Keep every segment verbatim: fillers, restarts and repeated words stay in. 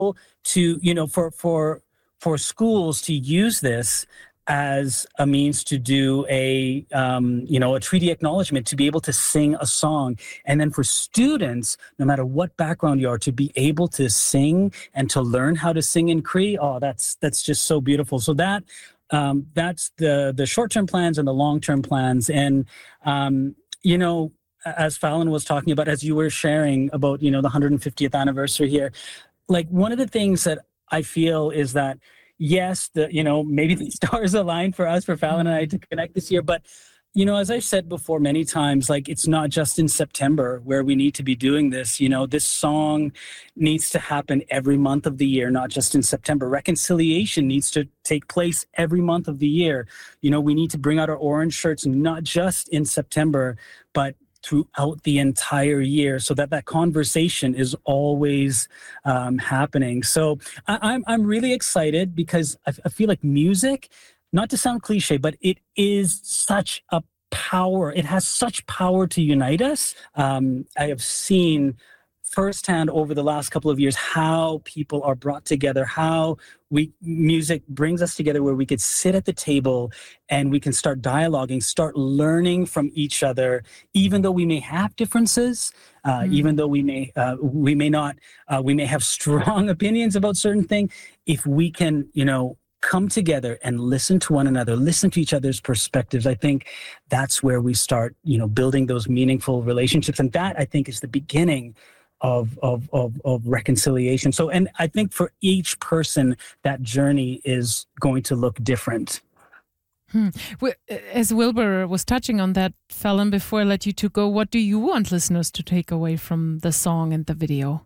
able to, you know, for for for schools to use this as a means to do a, um, you know, a treaty acknowledgement, to be able to sing a song. And then for students, no matter what background you are, to be able to sing and to learn how to sing in Cree, oh, that's that's just so beautiful. So that um, that's the the short-term plans and the long-term plans. And, um, you know, as Fallon was talking about, as you were sharing about, you know, the one hundred fiftieth anniversary here, like one of the things that I feel is that, yes, the, you know, maybe the stars aligned for us, for Fallon and I to connect this year. But, you know, as I've said before many times, like it's not just in September where we need to be doing this. You know, this song needs to happen every month of the year, not just in September. Reconciliation needs to take place every month of the year. You know, we need to bring out our orange shirts, not just in September, but throughout the entire year, so that that conversation is always um, happening. So I, I'm I'm really excited because I, I feel like music, not to sound cliche, but it is such a power. It has such power to unite us. Um, I have seen firsthand over the last couple of years how people are brought together, how we music brings us together, where we could sit at the table and we can start dialoguing, start learning from each other, even though we may have differences, uh, mm. even though we may uh, we may not uh, we may have strong opinions about certain things. If we can, you know, come together and listen to one another, listen to each other's perspectives, I think that's where we start, you know, building those meaningful relationships, and that I think is the beginning Of, of of of reconciliation. So, and I think for each person, that journey is going to look different. Hmm. As Wilbur was touching on that, Fallon, before I let you two go, what do you want listeners to take away from the song and the video?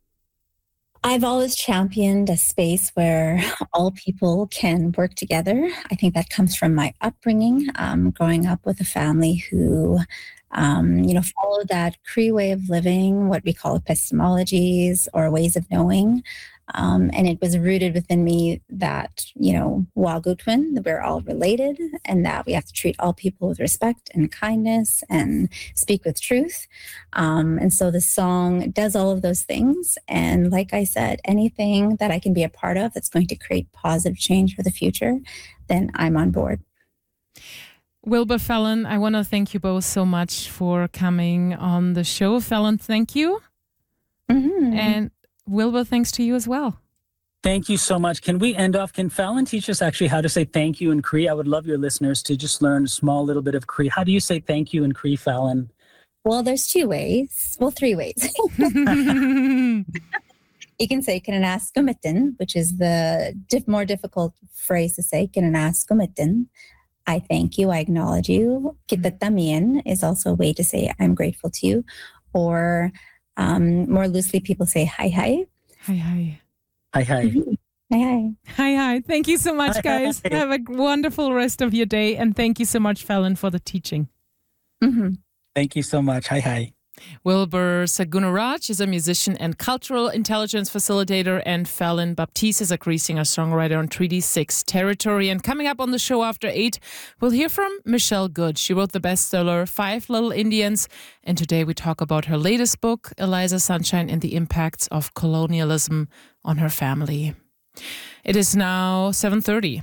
I've always championed a space where all people can work together. I think that comes from my upbringing, um, growing up with a family who Um, you know, follow that Cree way of living, what we call epistemologies or ways of knowing. Um, and it was rooted within me that, you know, Wagutwin, that we're all related and that we have to treat all people with respect and kindness and speak with truth. Um, and so the song does all of those things. And like I said, anything that I can be a part of that's going to create positive change for the future, then I'm on board. Wilbur, Fallon, I want to thank you both so much for coming on the show. Fallon, thank you. Mm-hmm. And Wilbur, thanks to you as well. Thank you so much. Can we end off? Can Fallon teach us actually how to say thank you in Cree? I would love your listeners to just learn a small little bit of Cree. How do you say thank you in Cree, Fallon? Well, there's two ways. Well, three ways. You can say kinanaskamitin, which is the diff- more difficult phrase to say, kinanaskamitin. I thank you, I acknowledge you. Kitatamian is also a way to say I'm grateful to you. Or um, more loosely, people say hi, hi. Hi, hi. Hi, hi. Mm-hmm. Hi, hi. Hi, hi. Thank you so much, guys. Hi, hi. Have a wonderful rest of your day. And thank you so much, Fallon, for the teaching. Mm-hmm. Thank you so much. Hi, hi. Wilbur Sagunaraj is a musician and cultural intelligence facilitator, and Fallon Baptiste is a Cree singer-songwriter on Treaty six territory. And coming up on the show after eight, we'll hear from Michelle Good. She wrote the bestseller Five Little Indians, and today we talk about her latest book, Eliza Sunshine, and the impacts of colonialism on her family. It is now seven thirty.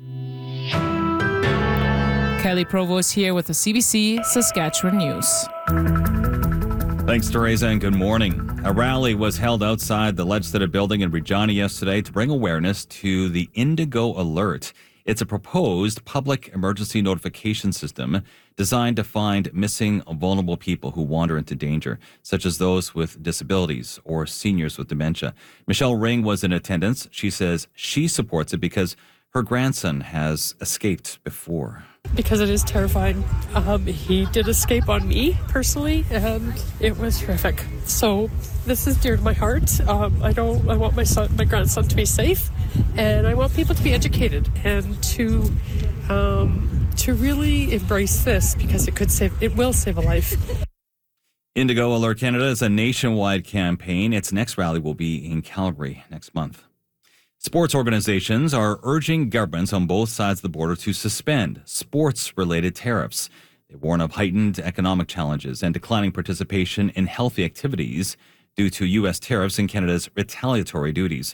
Kelly Provost here with the C B C Saskatchewan News. Thanks, Teresa, and good morning. A rally was held outside the Legislative Building in Regina yesterday to bring awareness to the Indigo Alert. It's a proposed public emergency notification system designed to find missing vulnerable people who wander into danger, such as those with disabilities or seniors with dementia. Michelle Ring was in attendance. She says she supports it because her grandson has escaped before. Because it is terrifying. Um, he did escape on me personally, and it was horrific. So this is dear to my heart. Um, I don't. I want my son, my grandson, to be safe, and I want people to be educated and to um, to really embrace this because it could save. It will save a life. Indigo Alert Canada is a nationwide campaign. Its next rally will be in Calgary next month. Sports organizations are urging governments on both sides of the border to suspend sports-related tariffs. They warn of heightened economic challenges and declining participation in healthy activities due to U S tariffs and Canada's retaliatory duties.